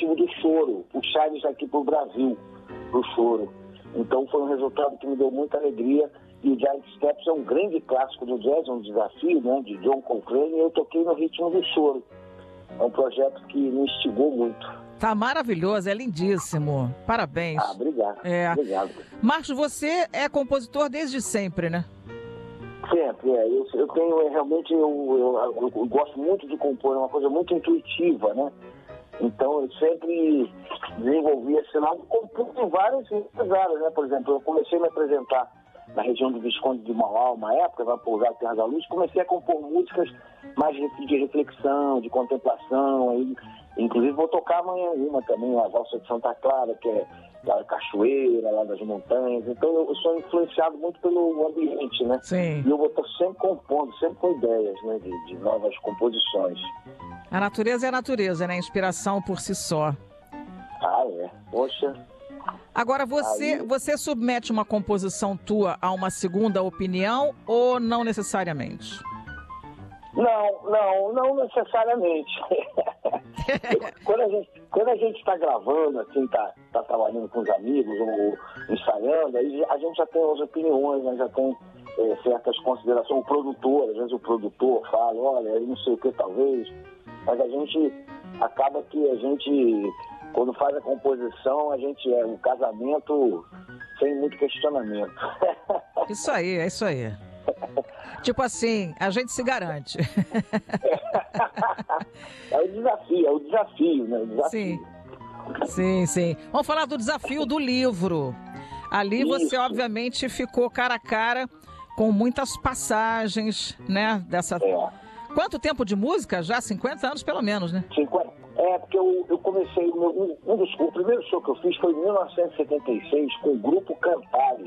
objetivo do choro, puxar eles aqui para o Brasil, para o choro. Então foi um resultado que me deu muita alegria. E o Giant Steps é um grande clássico do jazz, um desafio, né, de John Coltrane, e eu toquei no ritmo do choro. É um projeto que me instigou muito. Tá maravilhoso, é lindíssimo. Parabéns. Obrigado. Obrigado. Marcos, você é compositor desde sempre, né? Sempre, eu tenho realmente, eu gosto muito de compor, é uma coisa muito intuitiva, né? Então eu sempre desenvolvi esse lado, compor em várias áreas, né? Por exemplo, eu comecei a me apresentar na região do Visconde de Mauá, uma época, vai pousar Terra da Luz, comecei a compor músicas mais de reflexão, de contemplação, aí, inclusive vou tocar amanhã uma também, a Valsa de Santa Clara, que é lá da cachoeira, lá das montanhas. Então eu sou influenciado muito pelo ambiente, né? Sim. E eu vou estar sempre compondo, sempre com ideias, né, de novas composições. A natureza é a natureza, né? Inspiração por si só. Ah, é. Poxa. Agora, você submete uma composição tua a uma segunda opinião ou não necessariamente? Não necessariamente. Quando a gente está gravando, assim, tá trabalhando com os amigos ou ensaiando, aí a gente já tem as opiniões, né? Já tem certas considerações. O produtor, às vezes o produtor fala, olha, não sei o que talvez, mas a gente acaba que a gente, quando faz a composição, a gente um casamento sem muito questionamento. Isso aí, é isso aí. Tipo assim, a gente se garante. É o desafio, né? O desafio. Sim. Vamos falar do desafio do livro. Ali você, obviamente, ficou cara a cara com muitas passagens, né? Quanto tempo de música? Já 50 anos, pelo menos, né? 50. Porque eu comecei, o primeiro show que eu fiz foi em 1976 com o grupo Cantares,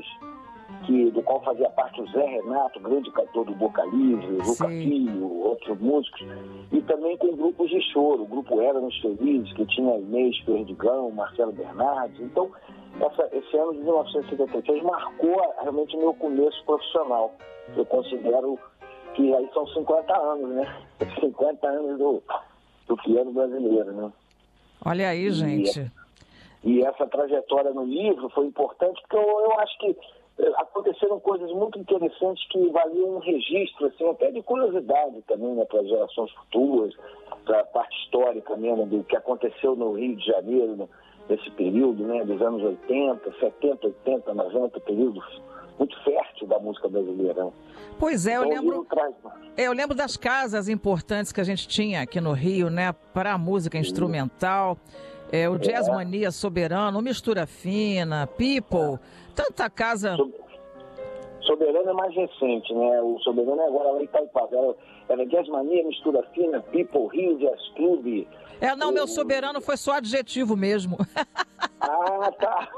do qual fazia parte o Zé Renato, grande cantor do Boca Livre, o Luca Filho, outros músicos, e também com grupos de choro, o grupo Éramos Felizes, que tinha Inês Perdigão, Marcelo Bernardes. Então, esse ano de 1976 marcou realmente o meu começo profissional. Eu considero que aí são 50 anos, né? 50 anos do piano brasileiro, né? Olha aí, gente. E essa trajetória no livro foi importante porque eu acho que aconteceram coisas muito interessantes que valiam um registro, assim, até de curiosidade também, né, para as gerações futuras, para a parte histórica mesmo do que aconteceu no Rio de Janeiro nesse período, né, dos anos 80, 70, 80, 90, período muito fértil da música brasileira. Pois é, então, eu lembro das casas importantes que a gente tinha aqui no Rio, né, para a música instrumental. O Jazz Mania Soberano, Mistura Fina, People, tanta casa... Soberano é mais recente, né? O Soberano é agora lá em Itaipava. Era Jazz Mania, Mistura Fina, People, Rio, Jazz Club. Meu Soberano foi só adjetivo mesmo. Ah, tá.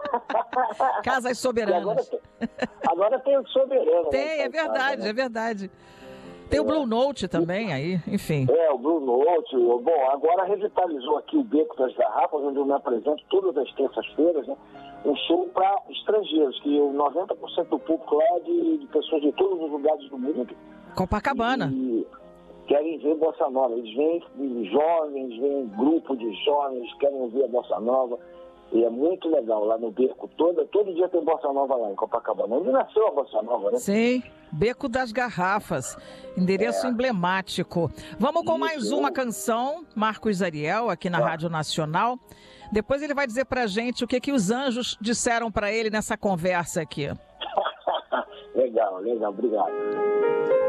Casas soberanas. Agora tem o Soberano. Tem, é verdade, né? É verdade. Tem o Blue Note também aí, enfim. O Blue Note. Bom, agora revitalizou aqui o Beco das Garrafas, onde eu me apresento todas as terças-feiras, né? Um show para estrangeiros, que 90% do público lá é de pessoas de todos os lugares do mundo. Copacabana. E querem ver Bossa Nova. Eles vêm jovens, vêm grupo de jovens, querem ouvir a Bossa Nova. E é muito legal lá no Beco. Todo dia tem Bossa Nova lá em Copacabana. Onde nasceu a Bossa Nova, né? Sim, Beco das Garrafas. Endereço emblemático. Vamos com mais uma canção, Marcos Ariel, aqui na Rádio Nacional. Depois ele vai dizer pra gente o que os anjos disseram pra ele nessa conversa aqui. Legal, obrigado.